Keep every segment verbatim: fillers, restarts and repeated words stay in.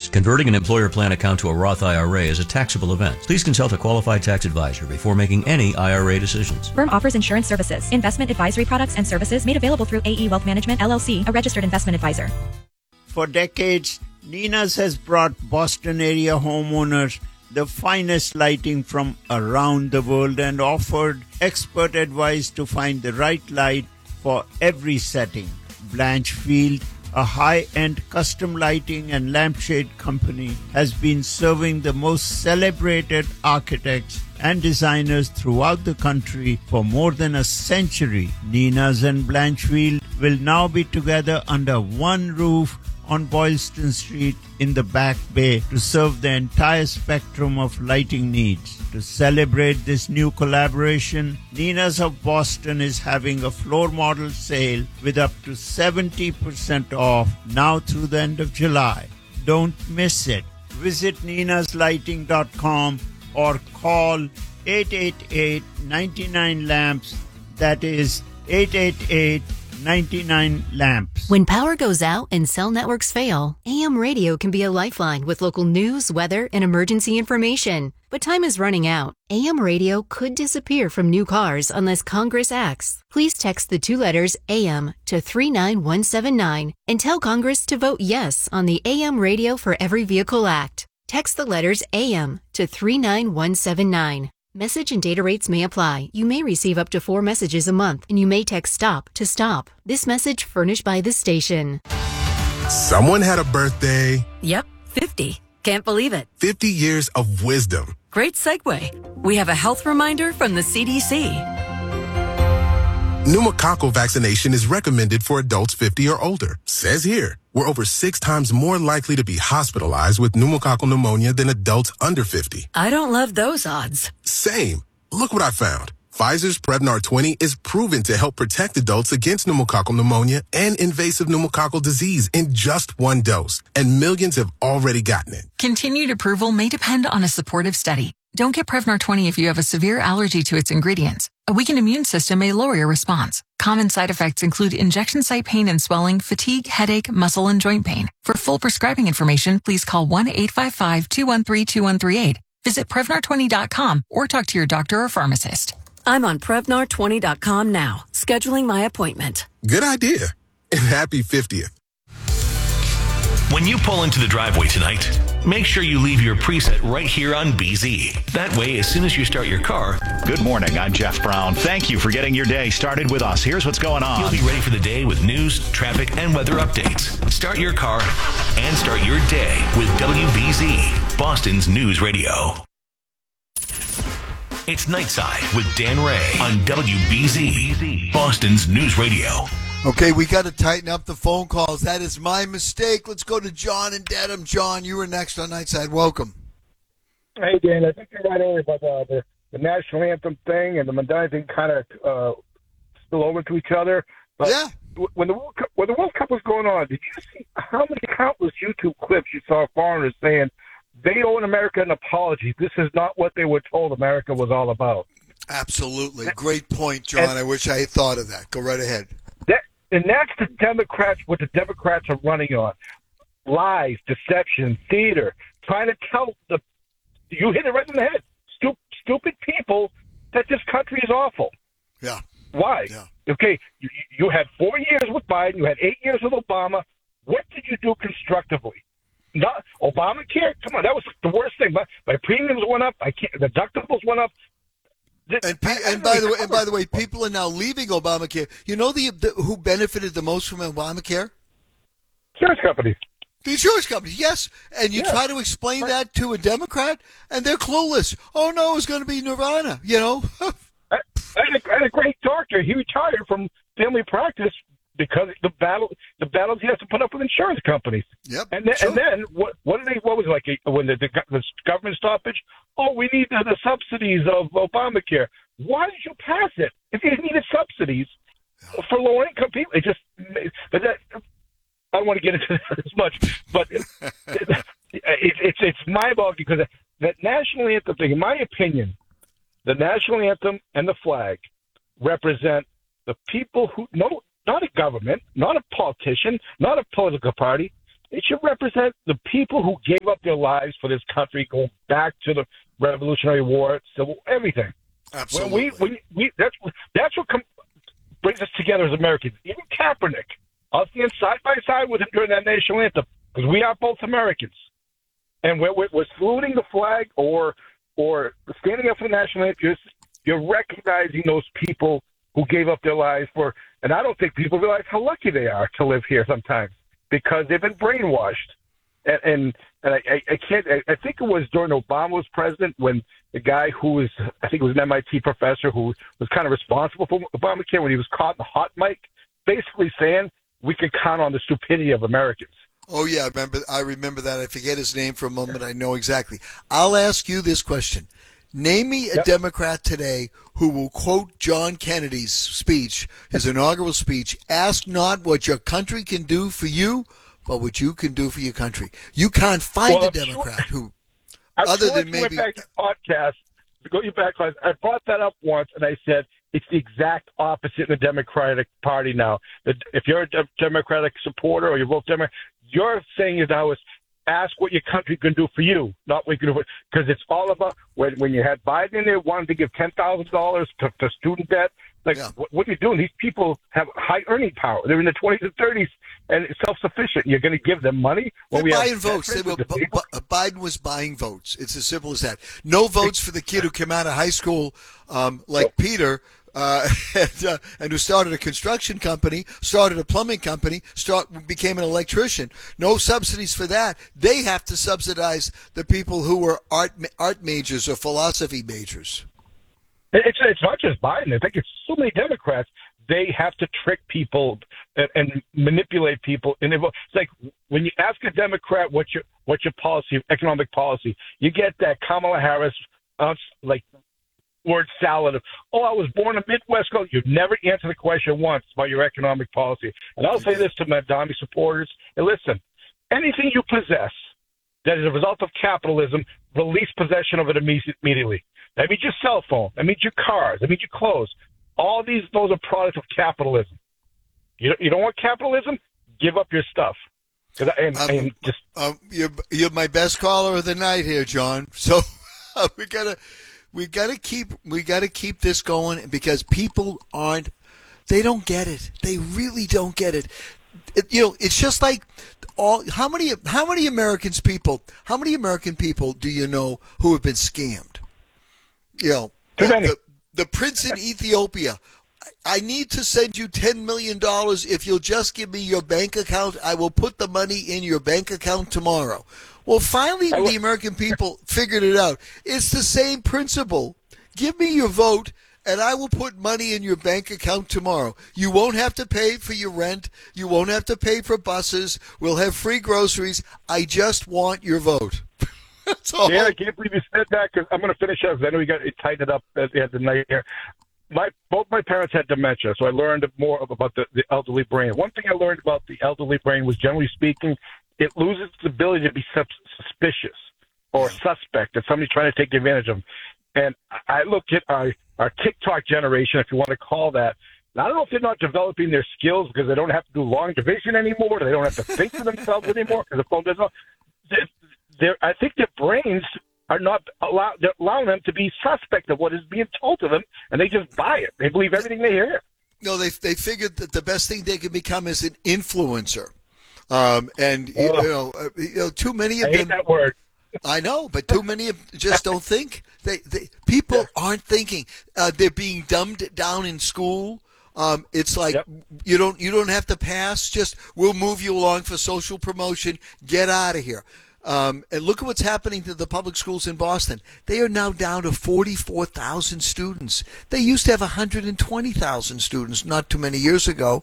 Converting an employer plan account to a Roth I R A is a taxable event. Please consult a qualified tax advisor before making any I R A decisions. Firm offers insurance services, investment advisory products and services made available through A E Wealth Management, L L C, a registered investment advisor. For decades, Nina's has brought Boston area homeowners the finest lighting from around the world and offered expert advice to find the right light for every setting. Blanchfield, a high-end custom lighting and lampshade company, has been serving the most celebrated architects and designers throughout the country for more than a century. Nina's and Blanchfield will now be together under one roof on Boylston Street in the Back Bay to serve the entire spectrum of lighting needs. To celebrate this new collaboration, Nina's of Boston is having a floor model sale with up to seventy percent off now through the end of July. Don't miss it. Visit ninas lighting dot com or call eight eight eight, nine nine, lamps. That is eight eight eight, nine nine, lamps. When power goes out and cell networks fail, A M radio can be a lifeline with local news, weather, and emergency information. But time is running out. A M radio could disappear from new cars unless Congress acts. Please text the two letters A M to three nine one seven nine and tell Congress to vote yes on the A M Radio for Every Vehicle Act. Text the letters A M to three nine one seven nine. Message and data rates may apply. You may receive up to four messages a month, and you may text STOP to stop. This message furnished by the station. Someone had a birthday. Yep, fifty. Can't believe it. fifty years of wisdom. Great segue. We have a health reminder from the C D C. Pneumococcal vaccination is recommended for adults fifty or older. Says here, we're over six times more likely to be hospitalized with pneumococcal pneumonia than adults under fifty. I don't love those odds. Same. Look what I found. Pfizer's Prevnar twenty is proven to help protect adults against pneumococcal pneumonia and invasive pneumococcal disease in just one dose. And millions have already gotten it. Continued approval may depend on a supportive study. Don't get Prevnar twenty if you have a severe allergy to its ingredients. A weakened immune system may lower your response. Common side effects include injection site pain and swelling, fatigue, headache, muscle, and joint pain. For full prescribing information, please call one eight five five, two one three, two one three eight. Visit Prevnar twenty dot com or talk to your doctor or pharmacist. I'm on Prevnar twenty dot com now, scheduling my appointment. Good idea. And happy fiftieth. When you pull into the driveway tonight, make sure you leave your preset right here on B Z. That way, as soon as you start your car... Good morning, I'm Jeff Brown. Thank you for getting your day started with us. Here's what's going on. You'll be ready for the day with news, traffic, and weather updates. Start your car and start your day with W B Z, Boston's News Radio. It's Nightside with Dan Ray on W B Z, Boston's News Radio. Okay, we got to tighten up the phone calls. That is my mistake. Let's go to John and Dedham. John, you were next on Nightside. Welcome. Hey, Dan, I think you're right earlier about the, the, the national anthem thing and the Madonna thing kind of uh, spill over to each other. But yeah. When the, World Cup, when the World Cup was going on, did you see how many countless YouTube clips you saw of foreigners saying they owe America an apology? This is not what they were told America was all about. Absolutely. Great point, John. And I wish I had thought of that. Go right ahead. That, and that's the Democrats, what the Democrats are running on. Lies, deception, theater, trying to tell the, you hit it right in the head, Stup, stupid people that this country is awful. Yeah. Why? Yeah. Okay, you, you had four years with Biden, you had eight years with Obama. What did you do constructively? Not Obamacare. Come on, that was the worst thing. My, my premiums went up. I can't. The deductibles went up. And, pe- and by the way, and by the way, people are now leaving Obamacare. You know the, the who benefited the most from Obamacare? Insurance companies. The insurance companies, yes. And you yeah. try to explain right. that to a Democrat, and they're clueless. Oh no, it's going to be Nirvana. You know. I, I, had a, I had a great doctor. He retired from family practice because the battle, the battles he has to put up with insurance companies. Yep. And then, sure. and then what? What did they? What was it like when the, the, the government stoppage? Oh, we need the, the subsidies of Obamacare. Why did you pass it if you needed subsidies for lower income people? It just, but that I don't want to get into that as much, but it, it, it's it's mind-boggling because that national anthem thing, in my opinion, the national anthem and the flag represent the people who no. Not a government, not a politician, not a political party. It should represent the people who gave up their lives for this country, going back to the Revolutionary War, civil, everything. Absolutely. When we, we, we, that's that's what com- brings us together as Americans. Even Kaepernick, I'll stand side by side with him during that national anthem because we are both Americans, and we're, we're, we're saluting the flag or or standing up for the national anthem. You're, you're recognizing those people who gave up their lives for. And I don't think people realize how lucky they are to live here sometimes because they've been brainwashed. And and, and I, I can't. I, I think it was during Obama was president when the guy who was, I think it was an M I T professor who was kind of responsible for Obamacare, when he was caught in the hot mic, basically saying we can count on the stupidity of Americans. Oh yeah, I remember. I remember that. I forget his name for a moment. I know exactly. I'll ask you this question: name me a yep. Democrat today who will quote John Kennedy's speech, his inaugural speech. Ask not what your country can do for you, but what you can do for your country. You can't find well, a Democrat sure. who, I'm other sure than if maybe. You went back to podcast, to go you back, I brought that up once, and I said it's the exact opposite in the Democratic Party now. That if you're a Democratic supporter or you vote Democrat, you're saying it now is ask what your country can do for you, not what you can do for, because it's all about when when you had Biden in there wanting to give ten thousand dollars to, to student debt. Like, yeah. what, what are you doing? These people have high earning power. They're in the twenties and thirties and self-sufficient. You're going to give them money? They're we buying have votes. They were, B- B- Biden was buying votes. It's as simple as that. No votes for the kid who came out of high school um, like Peter uh, and, uh, and who started a construction company, started a plumbing company, start became an electrician. No subsidies for that. They have to subsidize the people who were art art majors or philosophy majors. It's it's not just Biden. I think it's so many Democrats. They have to trick people and, and manipulate people. And it's like when you ask a Democrat what's your what's your policy, economic policy, you get that Kamala Harris uh, like word salad of, oh, I was born in Midwest. You never answer the question once about your economic policy. And I'll say this to my Donnie supporters: hey, listen, anything you possess that is a result of capitalism, release possession of it immediately. That means your cell phone. That means your cars. That means your clothes. All these, those are products of capitalism. You don't, you don't want capitalism? Give up your stuff. And, um, and just um, you're you're my best caller of the night here, John. So uh, we gotta we gotta keep we gotta keep this going because people aren't. They don't get it. They really don't get it. It, you know, it's just like all. How many? How many Americans people? How many American people do you know who have been scammed? You know, the, the prince in Ethiopia. I need to send you ten million dollars. If you'll just give me your bank account, I will put the money in your bank account tomorrow. Well, finally, the American people figured it out. It's the same principle. Give me your vote, and I will put money in your bank account tomorrow. You won't have to pay for your rent. You won't have to pay for buses. We'll have free groceries. I just want your vote. That's all. Yeah, I can't believe you said that because I'm going to finish up because I know we got it tightened up at the end of the night here. My both my parents had dementia, so I learned more about the, the elderly brain. One thing I learned about the elderly brain was, generally speaking, it loses its ability to be suspicious or suspect that somebody's trying to take advantage of them. And I look at our, our TikTok generation, if you want to call that. I don't know if they're not developing their skills because they don't have to do long division anymore. They don't have to think for themselves anymore because the phone doesn't. They're, I think their brains are not allow, allowing them to be suspect of what is being told to them, and they just buy it. They believe everything they hear. No, they they figured that the best thing they could become is an influencer, um, and you, oh. you know, uh, you know, too many of I them. hate that word. I know, but too many of them just don't think. They, they people aren't thinking. Uh, they're being dumbed down in school. Um, it's like yep. you don't you don't have to pass. Just we'll move you along for social promotion. Get out of here. Um, and look at what's happening to the public schools in Boston. They are now down to forty-four thousand students. They used to have one hundred twenty thousand students not too many years ago.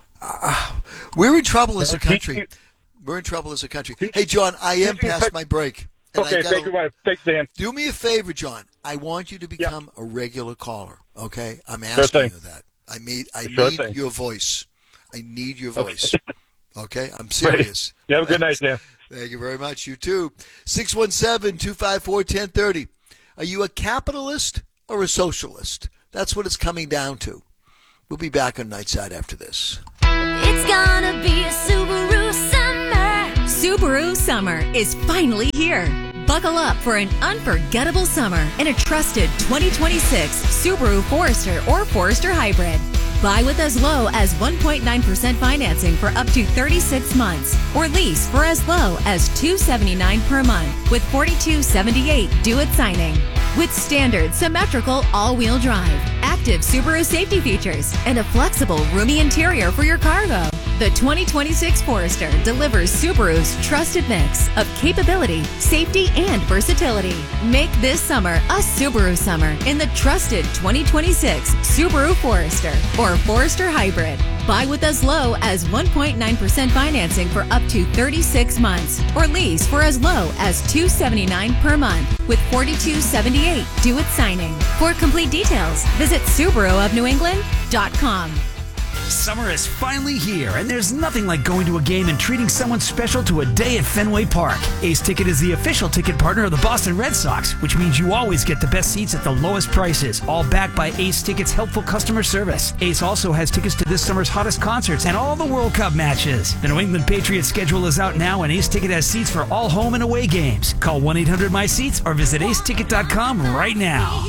Uh, we're in trouble as a country. We're in trouble as a country. Hey, John, I am past my break. Okay, thank you. Thanks, Dan. Do me a favor, John. I want you to become yeah. a regular caller, okay? I'm asking you that. I need, I sure need thing. your voice. I need your voice. Okay? I'm serious. You have a good night, Dan. Thank you very much. You too. six one seven, two five four, one zero three zero. Are you a capitalist or a socialist? That's what it's coming down to. We'll be back on Nightside after this. It's gonna be a Subaru summer. Subaru summer is finally here. Buckle up for an unforgettable summer in a trusted twenty twenty-six Subaru Forester or Forester Hybrid. Buy with as low as one point nine percent financing for up to thirty-six months or lease for as low as two hundred seventy-nine dollars per month with forty-two seventy-eight due at signing. With standard symmetrical all-wheel drive, active Subaru safety features, and a flexible, roomy interior for your cargo, the twenty twenty-six Forester delivers Subaru's trusted mix of capability, safety, and versatility. Make this summer a Subaru summer in the trusted twenty twenty-six Subaru Forester or Forester Hybrid. Buy with as low as one point nine percent financing for up to thirty-six months or lease for as low as two hundred seventy-nine dollars per month with forty-two seventy-eight due at signing. For complete details, visit Subaru of New England dot com. Summer is finally here, and there's nothing like going to a game and treating someone special to a day at Fenway Park. Ace Ticket is the official ticket partner of the Boston Red Sox, which means you always get the best seats at the lowest prices, all backed by Ace Ticket's helpful customer service. Ace also has tickets to this summer's hottest concerts and all the World Cup matches. The New England Patriots schedule is out now, and Ace Ticket has seats for all home and away games. Call one eight hundred my seats or visit ace ticket dot com right now.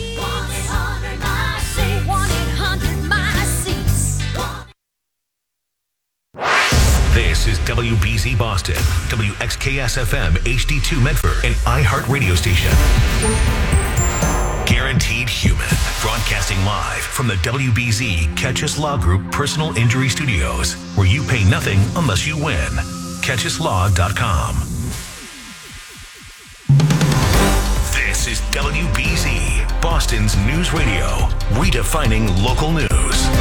This is W B Z Boston, W X K S F M H D two Medford, an iHeart radio station. Guaranteed Human, broadcasting live from the W B Z Catch Us Law Group Personal Injury Studios, where you pay nothing unless you win. catch us law dot com. This is W B Z, Boston's news radio, redefining local news.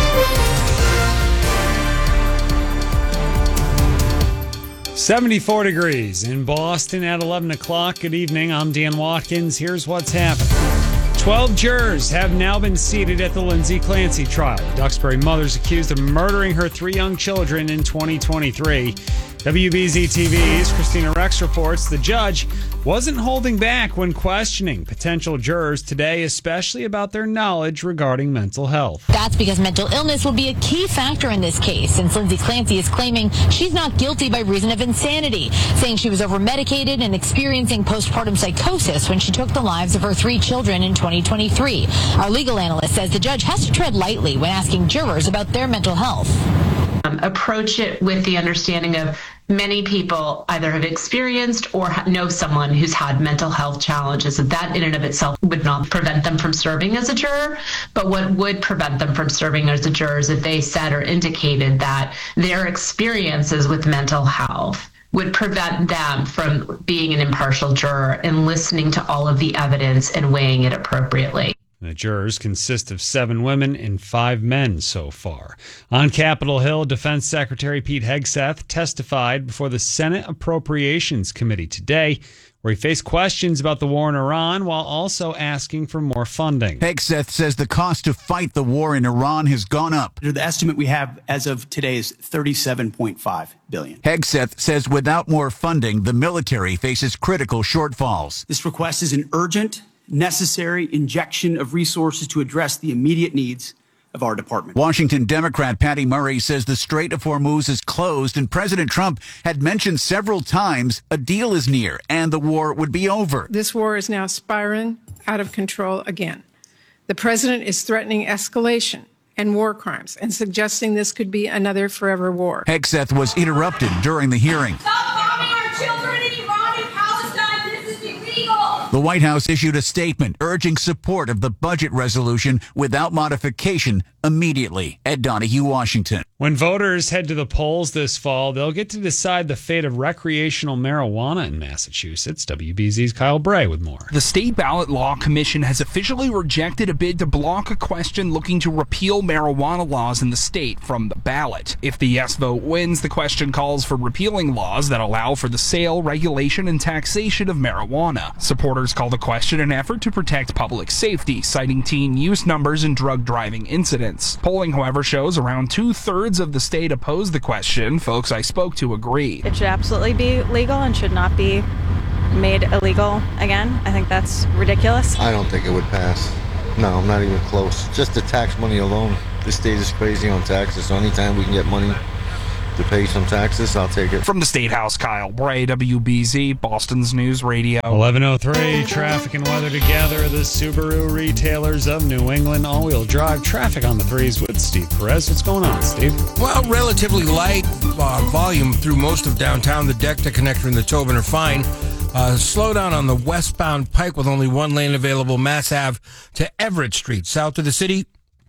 seventy-four degrees in Boston at eleven o'clock. Good evening. I'm Dan Watkins. Here's what's happening. twelve jurors have now been seated at the Lindsay Clancy trial. The Duxbury mother's accused of murdering her three young children in twenty twenty-three. W B Z T V's Christina Rex reports the judge wasn't holding back when questioning potential jurors today, especially about their knowledge regarding mental health. That's because mental illness will be a key factor in this case, since Lindsay Clancy is claiming she's not guilty by reason of insanity, saying she was over-medicated and experiencing postpartum psychosis when she took the lives of her three children in twenty twenty-three. Our legal analyst says the judge has to tread lightly when asking jurors about their mental health. Um, approach it with the understanding of many people either have experienced or know someone who's had mental health challenges. And that in and of itself would not prevent them from serving as a juror. But what would prevent them from serving as a juror is if they said or indicated that their experiences with mental health would prevent them from being an impartial juror and listening to all of the evidence and weighing it appropriately. The jurors consist of seven women and five men so far. On Capitol Hill, Defense Secretary Pete Hegseth testified before the Senate Appropriations Committee today, where he faced questions about the war in Iran while also asking for more funding. Hegseth says the cost to fight the war in Iran has gone up. The estimate we have as of today is thirty-seven point five billion dollars. Hegseth says without more funding, the military faces critical shortfalls. This request is an urgent, necessary injection of resources to address the immediate needs of our department. Washington Democrat Patty Murray says the Strait of Hormuz is closed, and President Trump had mentioned several times a deal is near and the war would be over. This war is now spiraling out of control again. The president is threatening escalation and war crimes and suggesting this could be another forever war. Hegseth was interrupted during the hearing. Stop bombing our children in Iran and Palestine. This is illegal. The White House issued a statement urging support of the budget resolution without modification immediately. Ed Donahue, Washington. When voters head to the polls this fall, they'll get to decide the fate of recreational marijuana in Massachusetts. W B Z's Kyle Bray with more. The State Ballot Law Commission has officially rejected a bid to block a question looking to repeal marijuana laws in the state from the ballot. If the yes vote wins, the question calls for repealing laws that allow for the sale, regulation, and taxation of marijuana. Supporters call the question an effort to protect public safety, citing teen use numbers and drug driving incidents. Polling, however, shows around two-thirds of the state oppose the question. Folks I spoke to agree. It should absolutely be legal and should not be made illegal again. I think that's ridiculous. I don't think it would pass. No, not even close. Just the tax money alone. This state is crazy on taxes, so anytime we can get money to pay some taxes, I'll take it. From the State House, Kyle Bray, W B Z, Boston's News Radio. eleven oh three, traffic and weather together. The Subaru retailers of New England, all-wheel drive traffic on the threes with Steve Perez. What's going on, Steve? Well, relatively light uh, volume through most of downtown. The deck to connector and the Tobin are fine. Uh, slowdown on the westbound Pike with only one lane available, Mass Ave to Everett Street. South of the city,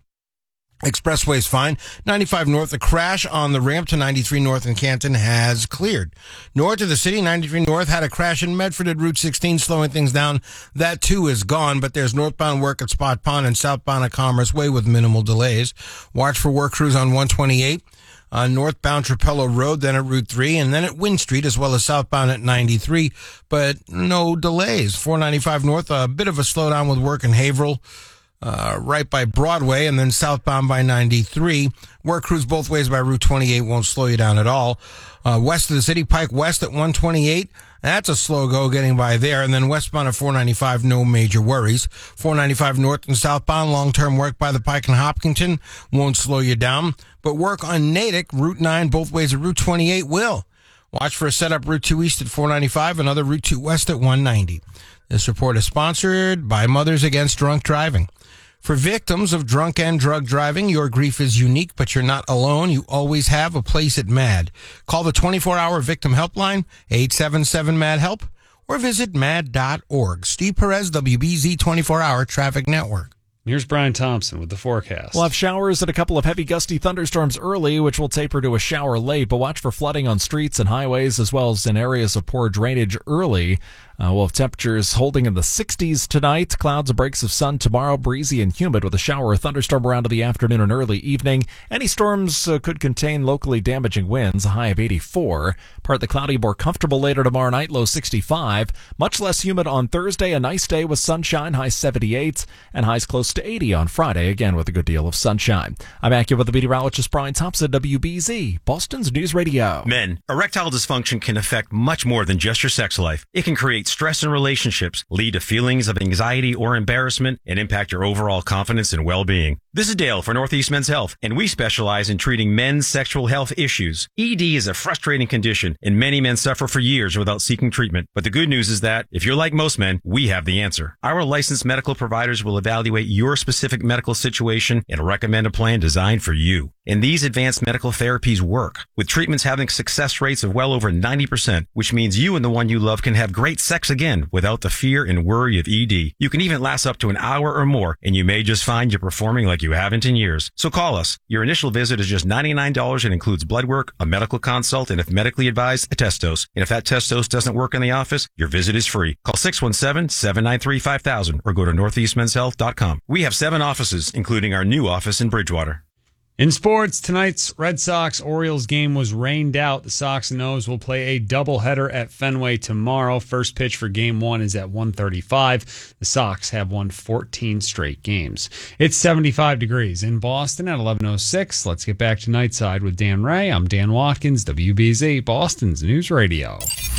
Expressway is fine. ninety-five north, the crash on the ramp to ninety-three north in Canton has cleared. North of the city, ninety-three north had a crash in Medford at Route sixteen, slowing things down. That too is gone, but there's northbound work at Spot Pond and southbound at Commerce Way with minimal delays. Watch for work crews on one twenty-eight. On northbound Trapello Road, then at Route three, and then at Wynn Street, as well as southbound at ninety-three, but no delays. four ninety-five north, a bit of a slowdown with work in Haverhill, uh, right by Broadway, and then southbound by ninety-three. Work crews both ways by Route twenty-eight won't slow you down at all. Uh, west of the city, Pike West at one twenty-eight. That's a slow go getting by there. And then westbound at four ninety-five, no major worries. four ninety-five north and southbound, long-term work by the Pike and Hopkinton won't slow you down. But work on Natick, Route nine, both ways of Route twenty-eight will. Watch for a setup Route two east at four ninety-five, another Route two west at one ninety. This report is sponsored by Mothers Against Drunk Driving. For victims of drunk and drug driving, your grief is unique, but you're not alone. You always have a place at MAD. Call the twenty-four hour victim helpline, eight seven seven MAD HELP, or visit mad dot org. Steve Perez, W B Z twenty-four hour Traffic Network. Here's Brian Thompson with the forecast. We'll have showers and a couple of heavy gusty thunderstorms early, which will taper to a shower late, but watch for flooding on streets and highways as well as in areas of poor drainage early. Uh, we'll have temperatures holding in the sixties tonight. Clouds and breaks of sun tomorrow, breezy and humid with a shower or thunderstorm around in the afternoon and early evening. Any storms uh, could contain locally damaging winds, a high of eighty-four. Partly cloudy, more comfortable later tomorrow night, low sixty-five. Much less humid on Thursday, a nice day with sunshine, high seventy-eight, and highs close to eighty on Friday, again with a good deal of sunshine. I'm AccuWeather meteorologist Brian Thompson, W B Z, Boston's News Radio. Men, erectile dysfunction can affect much more than just your sex life. It can create stress in relationships, lead to feelings of anxiety or embarrassment, and impact your overall confidence and well-being. This is Dale for Northeast Men's Health, and we specialize in treating men's sexual health issues. E D is a frustrating condition, and many men suffer for years without seeking treatment. But the good news is that, if you're like most men, we have the answer. Our licensed medical providers will evaluate your specific medical situation and recommend a plan designed for you. And these advanced medical therapies work, with treatments having success rates of well over ninety percent, which means you and the one you love can have great sex again without the fear and worry of E D. You can even last up to an hour or more, and you may just find you're performing like you haven't in years. So call us. Your initial visit is just ninety-nine dollars and includes blood work, a medical consult, and if medically advised, a test dose. And if that test dose doesn't work in the office, your visit is free. Call six one seven, seven nine three, five thousand or go to northeast men's health dot com. We have seven offices, including our new office in Bridgewater. In sports, tonight's Red Sox-Orioles game was rained out. The Sox and O's will play a doubleheader at Fenway tomorrow. First pitch for game one is at one thirty-five. The Sox have won fourteen straight games. It's seventy-five degrees in Boston at eleven oh six. Let's get back to Nightside with Dan Ray. I'm Dan Watkins, W B Z, Boston's News Radio.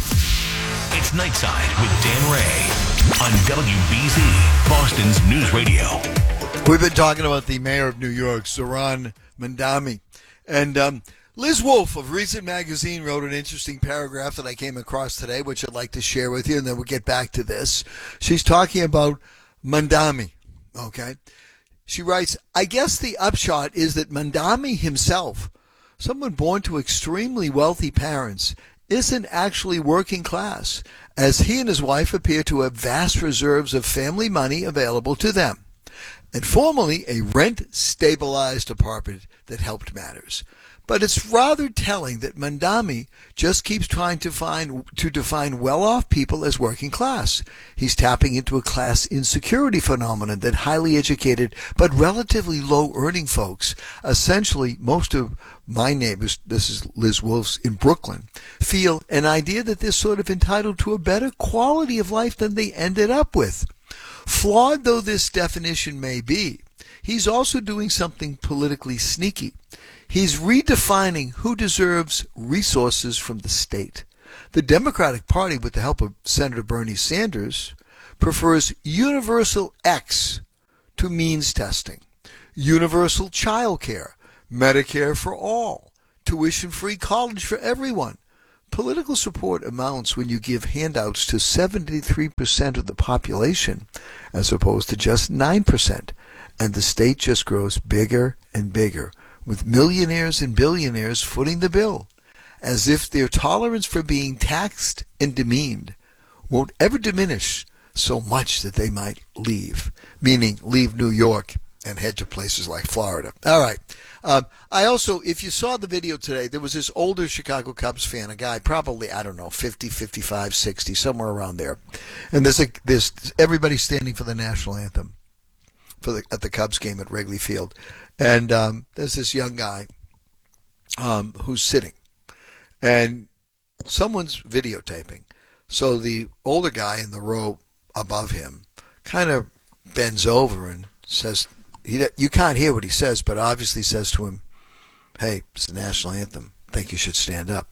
It's Nightside with Dan Ray on W B Z, Boston's News Radio. We've been talking about the mayor of New York, Zohran Mamdani. And um, Liz Wolfe of Reason Magazine wrote an interesting paragraph that I came across today, which I'd like to share with you, and then we'll get back to this. She's talking about Mamdani, okay? She writes, I guess the upshot is that Mamdani himself, someone born to extremely wealthy parents, isn't actually working class, as he and his wife appear to have vast reserves of family money available to them, and formerly a rent-stabilized apartment that helped matters. But it's rather telling that Mamdani just keeps trying to find to define well-off people as working class. He's tapping into a class insecurity phenomenon that highly educated but relatively low-earning folks, essentially most of my neighbors, this is Liz Wolfe's in Brooklyn, feel an idea that they're sort of entitled to a better quality of life than they ended up with. Flawed though this definition may be, he's also doing something politically sneaky. He's redefining who deserves resources from the state. The Democratic Party, with the help of Senator Bernie Sanders, prefers universal X to means testing, universal child care, Medicare for all, to tuition-free college for everyone. Political support amounts when you give handouts to seventy-three percent of the population as opposed to just nine percent. And the state just grows bigger and bigger, with millionaires and billionaires footing the bill, as if their tolerance for being taxed and demeaned won't ever diminish so much that they might leave, meaning leave New York and head to places like Florida. All right. Um, I also, if you saw the video today, there was this older Chicago Cubs fan, a guy probably, I don't know, fifty, fifty-five, sixty, somewhere around there. And there's, a, there's everybody standing for the national anthem for the, at the Cubs game at Wrigley Field. And um, there's this young guy um, who's sitting. And someone's videotaping. So the older guy in the row above him kind of bends over and says, he, you can't hear what he says, but obviously says to him, hey, it's the national anthem. I think you should stand up.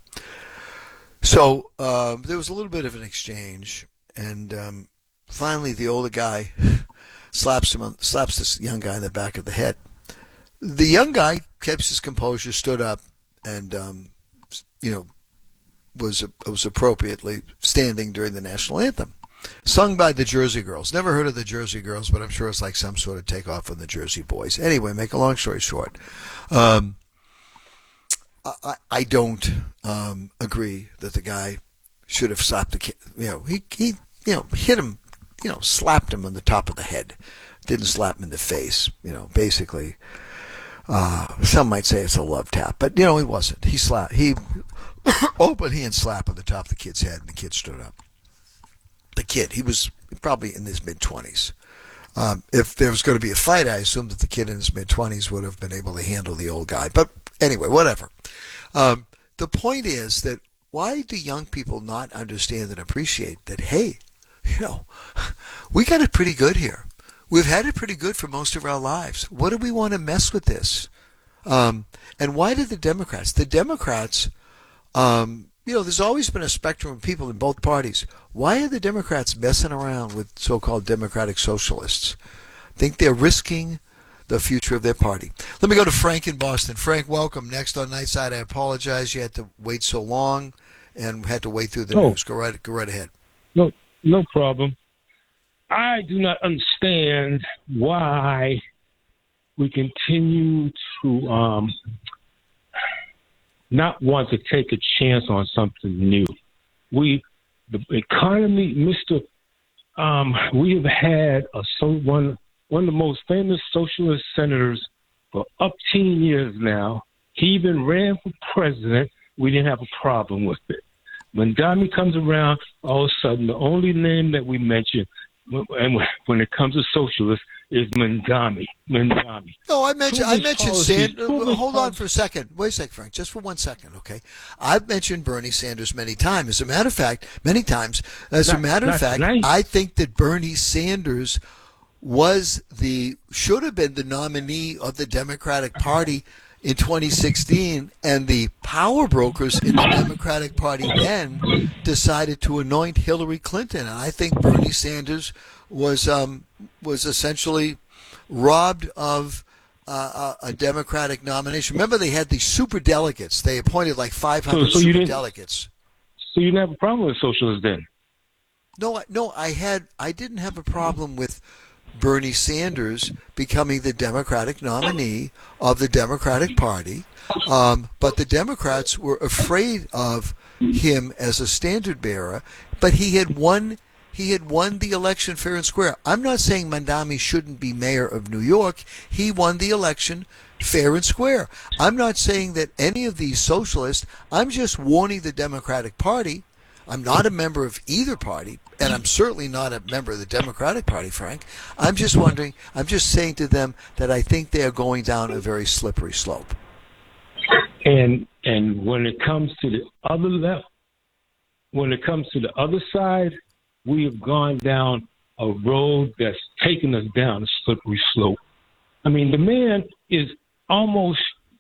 So uh, there was a little bit of an exchange, and um, finally the older guy slaps him on, slaps this young guy in the back of the head. The young guy kept his composure, stood up, and um, you know was was appropriately standing during the national anthem, sung by the Jersey Girls. Never heard of the Jersey Girls, but I'm sure it's like some sort of takeoff on the Jersey Boys. Anyway, make a long story short, um, I, I don't um, agree that the guy should have slapped the kid. You know, he he you know hit him, you know, slapped him on the top of the head. Didn't slap him in the face. You know, basically, uh, some might say it's a love tap, but you know, he wasn't. He slapped. He open hand slap on the top of the kid's head, and the kid stood up. The kid, he was probably in his mid-twenties. Um, if there was going to be a fight, I assumed that the kid in his mid-twenties would have been able to handle the old guy. But anyway, whatever. Um, the point is that why do young people not understand and appreciate that, hey, you know, we got it pretty good here. We've had it pretty good for most of our lives. What do we want to mess with this? Um, and why did the Democrats? The Democrats... Um, you know, there's always been a spectrum of people in both parties. Why are the Democrats messing around with so-called democratic socialists? I think they're risking the future of their party. Let me go to Frank in Boston. Frank, welcome. Next on Nightside, I apologize you had to wait so long and had to wait through the oh. news. Go right, go right ahead. No, no problem. I do not understand why we continue to um, not want to take a chance on something new. We, the economy, Mister Um, we have had a so one one of the most famous socialist senators for up to ten years now. He even ran for president. We didn't have a problem with it. When Mondami comes around, all of a sudden, the only name that we mention, and when it comes to socialists, is Mondami. Mondami. No, I mentioned I mentioned Sanders. Hold policies. on for a second. Wait a second, Frank. Just for one second, okay? I've mentioned Bernie Sanders many times. As a matter of fact, many times. As Not- a matter of not fact, tonight. I think that Bernie Sanders was the should have been the nominee of the Democratic Party in twenty sixteen, and the power brokers in the Democratic Party then decided to anoint Hillary Clinton. And I think Bernie Sanders was um, was essentially robbed of uh, a, a Democratic nomination. Remember, they had these super delegates. They appointed like five hundred So- so you super didn't- delegates. So you didn't have a problem with socialists then? No, I- no, I had. I didn't have a problem with Bernie Sanders becoming the Democratic nominee of the Democratic Party, um, but the Democrats were afraid of him as a standard bearer. But he had won. He had won the election fair and square. I'm not saying Mondami shouldn't be mayor of New York. He won the election fair and square. I'm not saying that any of these socialists. I'm just warning the Democratic Party. I'm not a member of either party, and I'm certainly not a member of the Democratic Party, Frank. I'm just wondering, I'm just saying to them that I think they are going down a very slippery slope. And and when it comes to the other left, when it comes to the other side, we have gone down a road that's taken us down a slippery slope. I mean, the man is almost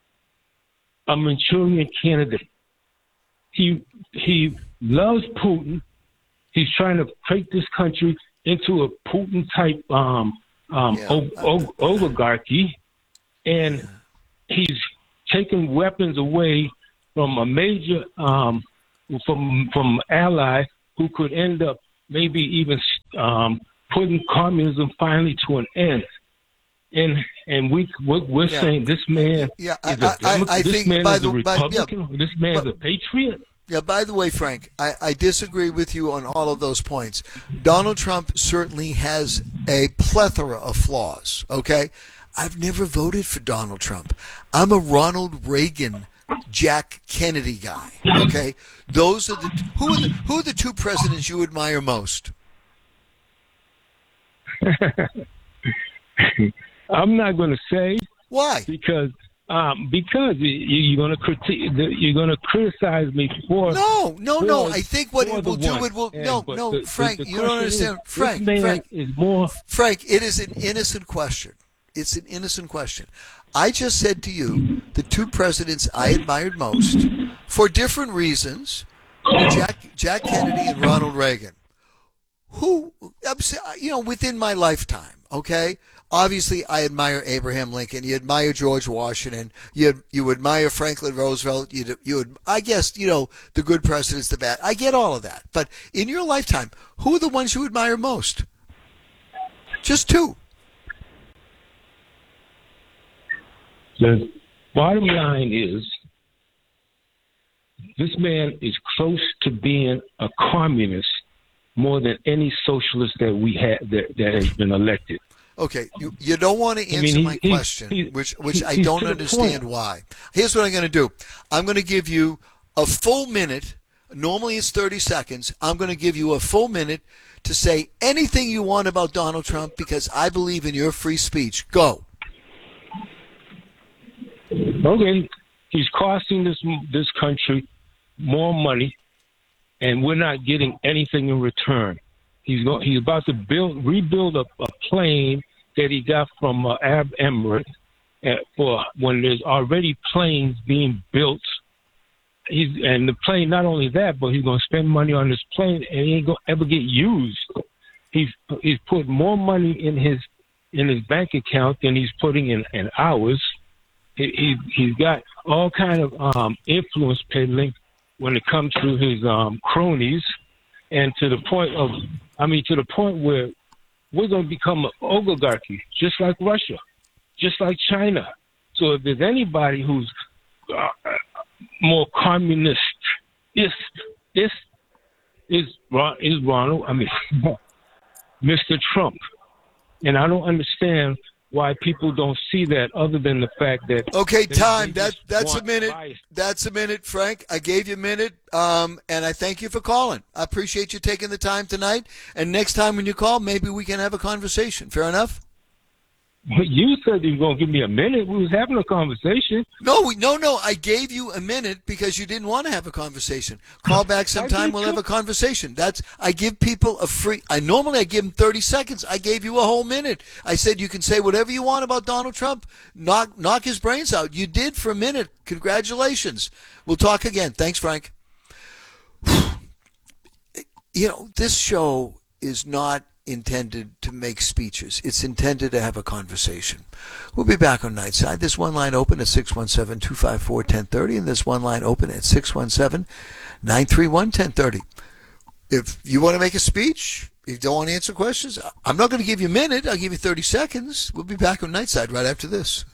a Manchurian candidate. He he loves Putin. He's trying to take this country into a Putin-type um, um, Yeah. o- o- oligarchy, and he's taking weapons away from a major um, from from ally who could end up maybe even um, putting communism finally to an end. And and we we're, we're Yeah. saying this man Yeah, is I- a I- Demo- I this think man by is the- a by- yeah, Republican. this man is a patriot. Yeah, by the way, Frank, I, I disagree with you on all of those points. Donald Trump certainly has a plethora of flaws, okay? I've never voted for Donald Trump. I'm a Ronald Reagan, Jack Kennedy guy, okay? Those are the who are the, who are the two presidents you admire most? I'm not going to say why because um, because you, you're going to critique you're going to criticize me for no no no. for- I think what for it the will do one. it will And- no but no the- Frank the- the you don't question understand is, Frank this man Frank is more Frank, it is an innocent question. It's an innocent question. I just said to you the two presidents I admired most for different reasons were Jack, Jack Kennedy and Ronald Reagan. Who, I'm sa- you know, within my lifetime, okay? Obviously, I admire Abraham Lincoln. You admire George Washington. You you admire Franklin Roosevelt. You you would, I guess, you know, the good presidents, the bad. I get all of that. But in your lifetime, who are the ones you admire most? Just two. The bottom line is this man is close to being a communist more than any socialist that we had that, that has been elected. Okay, you, you don't want to I answer mean, he- my he- question, he- which which he- I he's don't to the understand point. why. Here's what I'm going to do. I'm going to give you a full minute. Normally it's thirty seconds. I'm going to give you a full minute to say anything you want about Donald Trump because I believe in your free speech. Go. Okay, he's costing this this country more money, and we're not getting anything in return. He's go, he's about to build rebuild a, a plane that he got from uh, Arab Emirates uh, for when there's already planes being built. He's and the plane. Not only that, but he's going to spend money on this plane, and he ain't going to ever get used. He's he's put more money in his in his bank account than he's putting in, in ours. He, he he's got all kind of um, influence peddling when it comes to his um, cronies, and to the point of, I mean, to the point where we're going to become an oligarchy, just like Russia, just like China. So if there's anybody who's uh, more communist, is is is is Ronald, I mean, Mister Trump, and I don't understand why people don't see that, other than the fact that Okay, they- time. they That just that's a want minute. bias. That's a minute, Frank. I gave you a minute, um, and I thank you for calling. I appreciate you taking the time tonight. And next time when you call, maybe we can have a conversation. Fair enough? You said you were going to give me a minute. We was having a conversation. No, we, no, no. I gave you a minute because you didn't want to have a conversation. Call back sometime. We'll have a conversation. That's I give people a free. I normally I give them thirty seconds. I gave you a whole minute. I said you can say whatever you want about Donald Trump. Knock knock his brains out. You did for a minute. Congratulations. We'll talk again. Thanks, Frank. You know, this show is not intended to make speeches. It's intended to have a conversation. We'll be back on Nightside. There's one line open at six one seven, two five four, one zero three zero, and there's one line open at six one seven, nine three one, one zero three zero. If you want to make a speech, if you don't want to answer questions, I'm not going to give you a minute. I'll give you thirty seconds. We'll be back on Nightside right after this.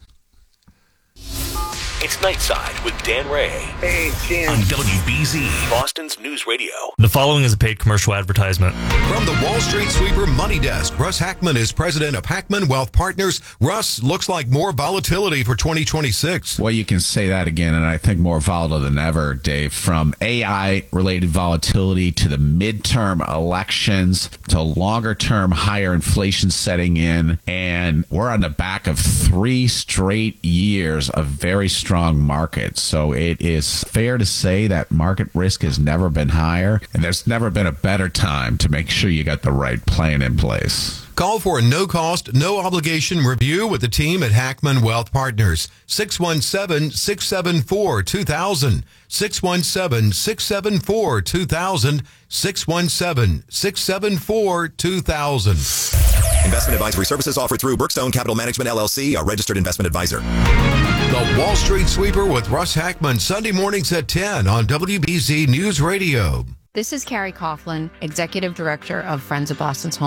It's Nightside with Dan Ray. Hey, Dan. On W B Z, Boston's News Radio. The following is a paid commercial advertisement. From the Wall Street Sweeper Money Desk, Russ Hackman is president of Hackman Wealth Partners. Russ, looks like more volatility for twenty twenty-six. Well, you can say that again, and I think more volatile than ever, Dave. From A I-related volatility to the midterm elections to longer-term higher inflation setting in, and we're on the back of three straight years of very strong market. So it is fair to say that market risk has never been higher, and there's never been a better time to make sure you got the right plan in place. Call for a no-cost, no-obligation review with the team at Hackman Wealth Partners. six one seven, six seven four, two thousand. six one seven, six seven four, two thousand. six one seven, six seven four, two thousand. Investment advisory services offered through Brookstone Capital Management, L L C, a registered investment advisor. The Wall Street Sweeper with Russ Hackman, Sunday mornings at ten on W B Z News Radio. This is Carrie Coughlin, Executive Director of Friends of Boston's Home.